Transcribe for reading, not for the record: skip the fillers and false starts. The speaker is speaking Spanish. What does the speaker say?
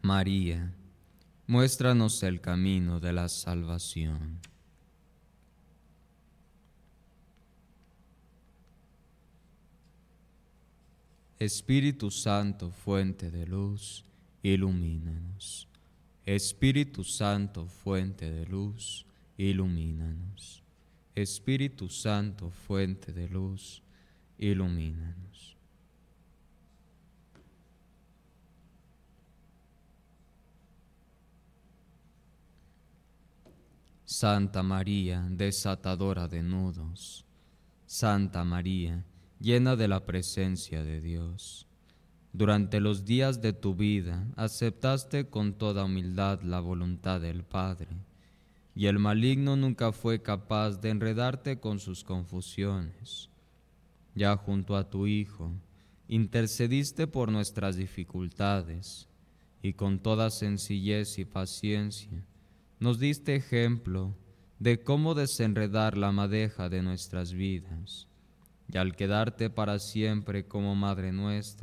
María, muéstranos el camino de la salvación. Espíritu Santo, fuente de luz, ilumínanos. Espíritu Santo, fuente de luz, ilumínanos. Espíritu Santo, fuente de luz, ilumínanos. Santa María, desatadora de nudos. Santa María, llena de la presencia de Dios. Durante los días de tu vida aceptaste con toda humildad la voluntad del Padre, y el maligno nunca fue capaz de enredarte con sus confusiones. Ya junto a tu Hijo, intercediste por nuestras dificultades, y con toda sencillez y paciencia nos diste ejemplo de cómo desenredar la madeja de nuestras vidas, y al quedarte para siempre como Madre nuestra,